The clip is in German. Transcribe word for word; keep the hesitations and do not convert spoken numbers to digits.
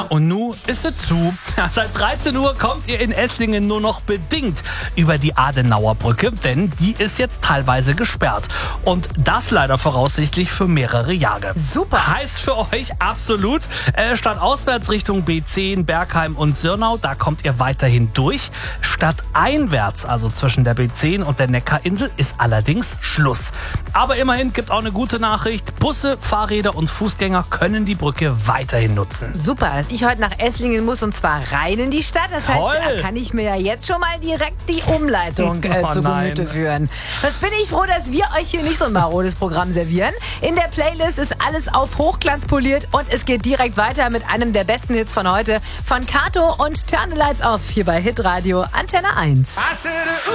Ja, und nun ist es zu. Ja, seit dreizehn Uhr kommt ihr in Esslingen nur noch bedingt über die Adenauer Brücke, denn die ist jetzt teilweise gesperrt. Und das leider voraussichtlich für mehrere Jahre. Super. Heißt für euch absolut, äh, statt auswärts Richtung B zehn, Bergheim und Sirnau, da kommt ihr weiterhin durch. Statt einwärts, also zwischen der B zehn und der Neckarinsel, ist allerdings Schluss. Aber immerhin gibt auch eine gute Nachricht. Busse, Fahrräder und Fußgänger können die Brücke weiterhin nutzen. Super, dass ich heute nach Esslingen muss und zwar rein in die Stadt. Das Toll. heißt, da kann ich mir ja jetzt schon mal direkt die Umleitung äh, Oh zu nein. Gemüte führen. Was bin ich froh, dass wir euch hier nicht so ein marodes Programm servieren. In der Playlist ist alles auf Hochglanz poliert und es geht direkt weiter mit einem der besten Hits von heute von Kato und Turn the Lights Off hier bei Hitradio Antenne eins.